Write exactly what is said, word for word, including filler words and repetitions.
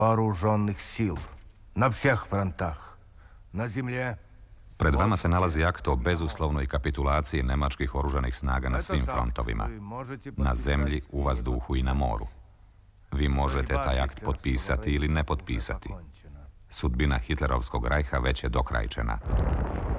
вооруженных сил на всех фронтах. Na zemlje. Pred vama se nalazi akt o bezuslovnoj kapitulaciji nemačkih oružanih snaga na svim frontovima. Na zemlji, u vazduhu i na moru. Vi možete taj akt potpisati ili ne potpisati. Sudbina Hitlerovskog rajha već je dokrajčena.